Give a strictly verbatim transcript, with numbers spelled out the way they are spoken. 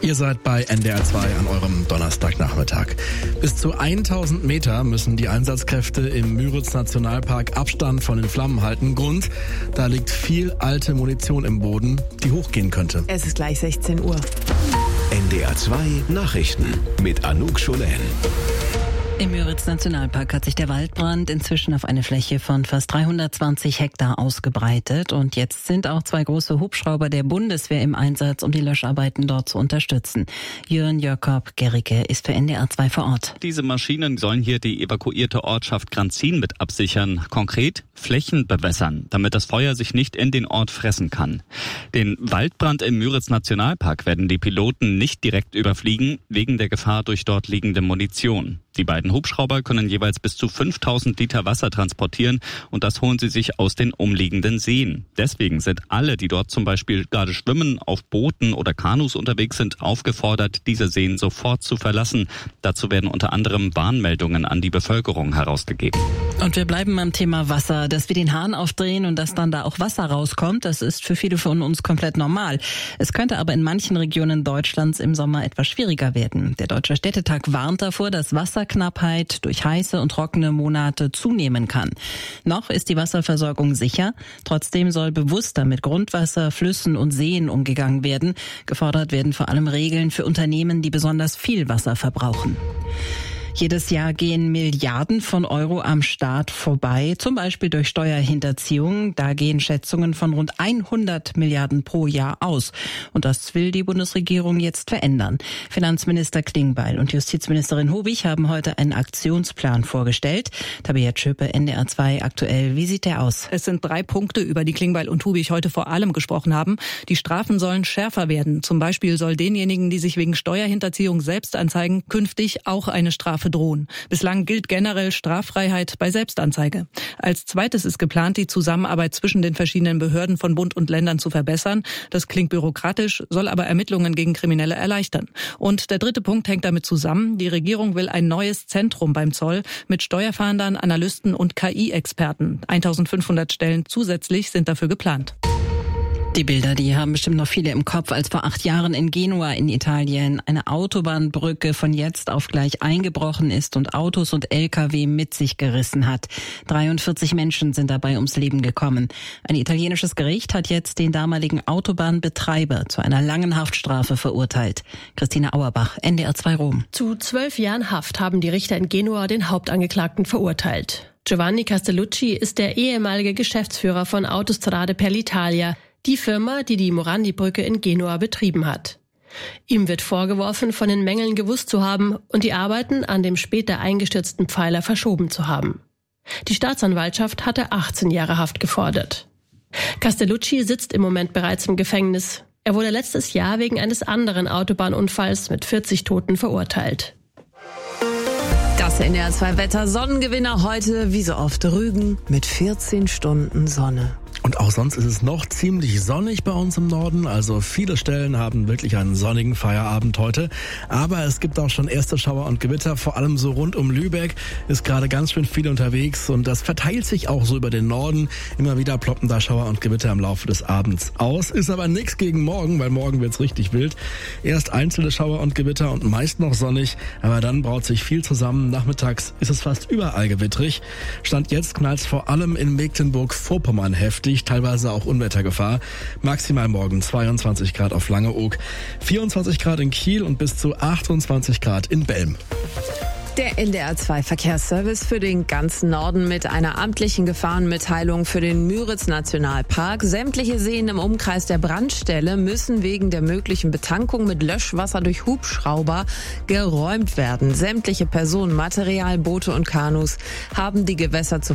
Ihr seid bei N D R zwei an eurem Donnerstagnachmittag. Bis zu tausend Meter müssen die Einsatzkräfte im Müritz-Nationalpark Abstand von den Flammen halten. Grund, da liegt viel alte Munition im Boden, die hochgehen könnte. Es ist gleich sechzehn Uhr. N D R zwei Nachrichten mit Anouk Scholen. Im Müritz-Nationalpark hat sich der Waldbrand inzwischen auf eine Fläche von fast dreihundertzwanzig Hektar ausgebreitet. Und jetzt sind auch zwei große Hubschrauber der Bundeswehr im Einsatz, um die Löscharbeiten dort zu unterstützen. Jörn Jökob-Gericke ist für N D R zwei vor Ort. Diese Maschinen sollen hier die evakuierte Ortschaft Granzin mit absichern. Konkret Flächen bewässern, damit das Feuer sich nicht in den Ort fressen kann. Den Waldbrand im Müritz-Nationalpark werden die Piloten nicht direkt überfliegen, wegen der Gefahr durch dort liegende Munition. Die beiden Hubschrauber können jeweils bis zu fünftausend Liter Wasser transportieren und das holen sie sich aus den umliegenden Seen. Deswegen sind alle, die dort zum Beispiel gerade schwimmen, auf Booten oder Kanus unterwegs sind, aufgefordert, diese Seen sofort zu verlassen. Dazu werden unter anderem Warnmeldungen an die Bevölkerung herausgegeben. Und wir bleiben beim Thema Wasser. Dass wir den Hahn aufdrehen und dass dann da auch Wasser rauskommt, das ist für viele von uns komplett normal. Es könnte aber in manchen Regionen Deutschlands im Sommer etwas schwieriger werden. Der Deutsche Städtetag warnt davor, dass Wasserknappheit durch heiße und trockene Monate zunehmen kann. Noch ist die Wasserversorgung sicher. Trotzdem soll bewusster mit Grundwasser, Flüssen und Seen umgegangen werden. Gefordert werden vor allem Regeln für Unternehmen, die besonders viel Wasser verbrauchen. Jedes Jahr gehen Milliarden von Euro am Staat vorbei, zum Beispiel durch Steuerhinterziehung. Da gehen Schätzungen von rund hundert Milliarden pro Jahr aus. Und das will die Bundesregierung jetzt verändern. Finanzminister Klingbeil und Justizministerin Hubig haben heute einen Aktionsplan vorgestellt. Tabea Schöpe, N D R zwei aktuell. Wie sieht der aus? Es sind drei Punkte, über die Klingbeil und Hubig heute vor allem gesprochen haben. Die Strafen sollen schärfer werden. Zum Beispiel soll denjenigen, die sich wegen Steuerhinterziehung selbst anzeigen, künftig auch eine Strafe drohen. Bislang gilt generell Straffreiheit bei Selbstanzeige. Als zweites ist geplant, die Zusammenarbeit zwischen den verschiedenen Behörden von Bund und Ländern zu verbessern. Das klingt bürokratisch, soll aber Ermittlungen gegen Kriminelle erleichtern. Und der dritte Punkt hängt damit zusammen. Die Regierung will ein neues Zentrum beim Zoll mit Steuerfahndern, Analysten und K I-Experten. eintausendfünfhundert Stellen zusätzlich sind dafür geplant. Die Bilder, die haben bestimmt noch viele im Kopf, als vor acht Jahren in Genua in Italien eine Autobahnbrücke von jetzt auf gleich eingebrochen ist und Autos und L K W mit sich gerissen hat. dreiundvierzig Menschen sind dabei ums Leben gekommen. Ein italienisches Gericht hat jetzt den damaligen Autobahnbetreiber zu einer langen Haftstrafe verurteilt. Christina Auerbach, N D R zwei Rom. Zu zwölf Jahren Haft haben die Richter in Genua den Hauptangeklagten verurteilt. Giovanni Castellucci ist der ehemalige Geschäftsführer von Autostrade per l'Italia, die Firma, die die Morandi-Brücke in Genua betrieben hat. Ihm wird vorgeworfen, von den Mängeln gewusst zu haben und die Arbeiten an dem später eingestürzten Pfeiler verschoben zu haben. Die Staatsanwaltschaft hatte achtzehn Jahre Haft gefordert. Castellucci sitzt im Moment bereits im Gefängnis. Er wurde letztes Jahr wegen eines anderen Autobahnunfalls mit vierzig Toten verurteilt. Das N D R zwei Wetter. Sonnengewinner heute, wie so oft, Rügen mit vierzehn Stunden Sonne. Und auch sonst ist es noch ziemlich sonnig bei uns im Norden. Also viele Stellen haben wirklich einen sonnigen Feierabend heute. Aber es gibt auch schon erste Schauer und Gewitter. Vor allem so rund um Lübeck ist gerade ganz schön viel unterwegs. Und das verteilt sich auch so über den Norden. Immer wieder ploppen da Schauer und Gewitter im Laufe des Abends aus. Ist aber nichts gegen morgen, weil morgen wird's richtig wild. Erst einzelne Schauer und Gewitter und meist noch sonnig. Aber dann braut sich viel zusammen. Nachmittags ist es fast überall gewittrig. Stand jetzt knallt's vor allem in Mecklenburg-Vorpommern heftig. Teilweise auch Unwettergefahr. Maximal morgen zweiundzwanzig Grad auf Langeoog, vierundzwanzig Grad in Kiel und bis zu achtundzwanzig Grad in Belm. Der N D R zwei Verkehrsservice für den ganzen Norden mit einer amtlichen Gefahrenmitteilung für den Müritz-Nationalpark. Sämtliche Seen im Umkreis der Brandstelle müssen wegen der möglichen Betankung mit Löschwasser durch Hubschrauber geräumt werden. Sämtliche Personen, Material, Boote und Kanus haben die Gewässer zu